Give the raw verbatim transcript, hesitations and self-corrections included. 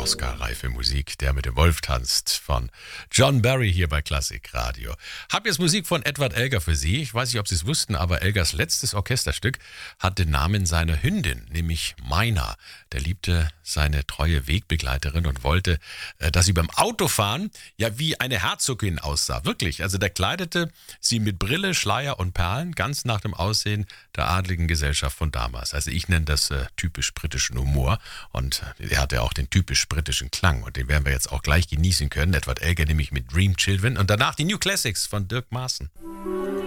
Oscar-reife Musik, der mit dem Wolf tanzt, von John Barry hier bei Klassik Radio. Hab jetzt Musik von Edward Elgar für Sie. Ich weiß nicht, ob Sie es wussten, aber Elgars letztes Orchesterstück hat den Namen seiner Hündin, nämlich Mayna. Der liebte seine treue Wegbegleiterin und wollte, dass sie beim Autofahren ja wie eine Herzogin aussah. Wirklich, also der kleidete sie mit Brille, Schleier und Perlen, ganz nach dem Aussehen der adligen Gesellschaft von damals. Also ich nenne das äh, typisch britischen Humor und er hatte auch den typisch britischen Klang und den werden wir jetzt auch gleich genießen können. Edward Elgar nämlich mit Dream Children und danach die New Classics von Dirk Maaßen.